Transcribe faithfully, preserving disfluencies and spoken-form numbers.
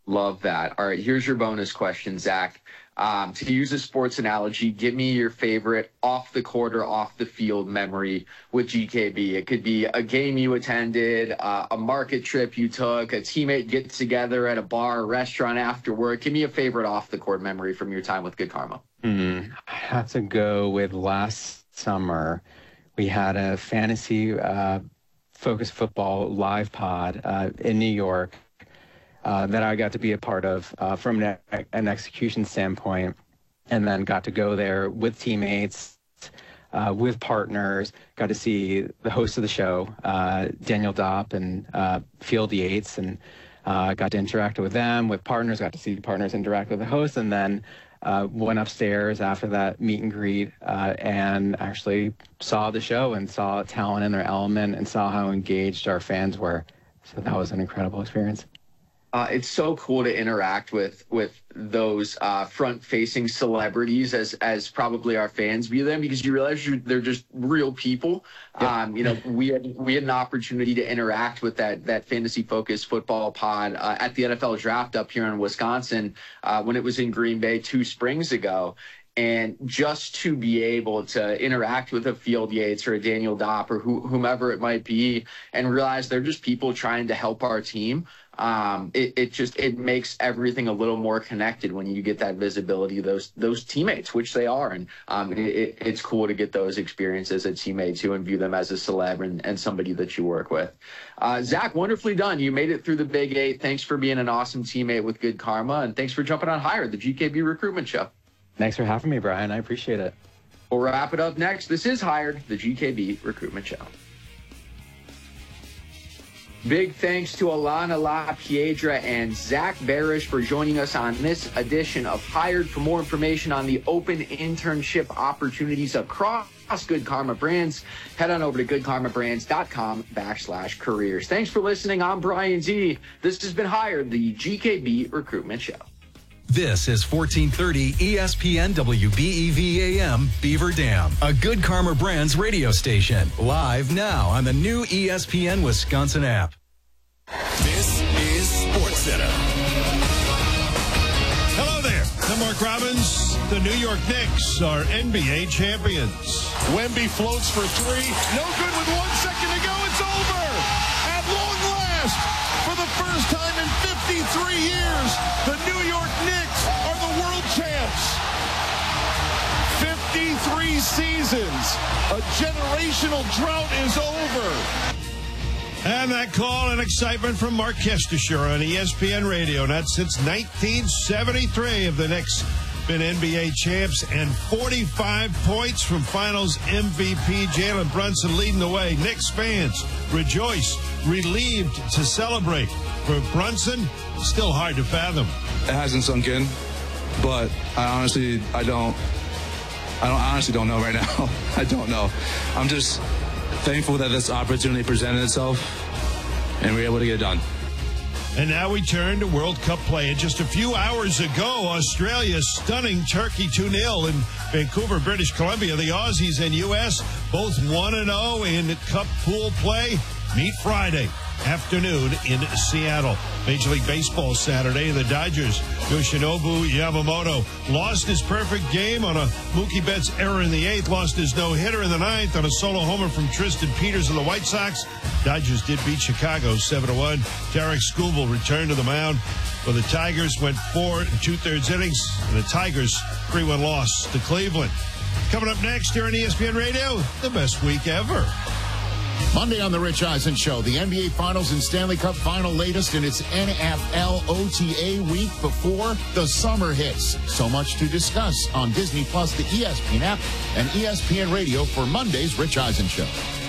Love that. All right, here's your bonus question, Zach. Um, to use a sports analogy, give me your favorite off the court or off the field memory with G K B. It could be a game you attended, uh, a market trip you took, a teammate get together at a bar or restaurant after work. Give me a favorite off the court memory from your time with Good Karma. Mm, I have to go with last summer. We had a fantasy uh, focused football live pod uh, in New York. Uh, that I got to be a part of uh, from an, an execution standpoint, and then got to go there with teammates, uh, with partners, got to see the host of the show, uh, Daniel Dopp and uh, Field Yates, and uh, got to interact with them, with partners, got to see partners interact with the host, and then uh, went upstairs after that meet and greet uh, and actually saw the show and saw talent in their element and saw how engaged our fans were. So that was an incredible experience. Uh, it's so cool to interact with with those uh, front-facing celebrities as as probably our fans view them, because you realize you're, they're just real people. Yep. Um, you know, we had we had an opportunity to interact with that that fantasy-focused football pod uh, at the N F L draft up here in Wisconsin uh, when it was in Green Bay two springs ago. And just to be able to interact with a Field Yates or a Daniel Dopp or who, whomever it might be, and realize they're just people trying to help our team. Um, it, it just it makes everything a little more connected when you get that visibility of those those teammates, which they are. And um, it, it, it's cool to get those experiences as teammates too and view them as a celeb and, and somebody that you work with. Uh, Zach, wonderfully done. You made it through the Big Eight. Thanks for being an awesome teammate with Good Karma, and thanks for jumping on Hired, the G K B recruitment show. Thanks for having me, Brian. I appreciate it. We'll wrap it up next. This is Hired, the G K B recruitment show. Big thanks to Alana LaPiedra and Zach Barish for joining us on this edition of Hired. For more information on the open internship opportunities across Good Karma Brands, head on over to goodkarmabrands.com backslash careers. Thanks for listening. I'm Brian Z. This has been Hired, the G K B recruitment show. This is fourteen thirty E S P N W B E V A M Beaver Dam, a Good Karma Brands radio station. Live now on the new E S P N Wisconsin app. This is SportsCenter. Hello there. I'm Mark Robbins. The New York Knicks are N B A champions. Wemby floats for three. No good with one second to go. It's over. At long last, for the first time in fifty-three years, the New York Knicks are the world champs. fifty-three seasons. A generational drought is over. And that call and excitement from Mark Kestisher on E S P N Radio. Not since nineteen seventy-three have the Knicks been N B A champs, and forty-five points from Finals M V P Jalen Brunson leading the way. Knicks fans rejoice, relieved to celebrate. For Brunson, still hard to fathom. It hasn't sunk in, but I honestly, I don't, I don't honestly don't know right now. I don't know. I'm just thankful that this opportunity presented itself and we were able to get it done. And now we turn to World Cup play. And just a few hours ago, Australia stunning Turkey two nil in Vancouver, British Columbia. The Aussies and U S both one and oh in Cup pool play. Meet Friday afternoon in Seattle. Major League Baseball Saturday, the Dodgers, Yoshinobu Yamamoto lost his perfect game on a Mookie Betts error in the eighth, lost his no-hitter in the ninth on a solo homer from Tristan Peters of the White Sox. Dodgers did beat Chicago seven to one. Tarek Skubal returned to the mound. Well, the Tigers went four and two-thirds innings, and the Tigers three one loss to Cleveland. Coming up next here on E S P N Radio, the best week ever. Monday on The Rich Eisen Show, the N B A Finals and Stanley Cup Final latest in its N F L O T A week before the summer hits. So much to discuss on Disney Plus, the E S P N app, and E S P N Radio for Monday's Rich Eisen Show.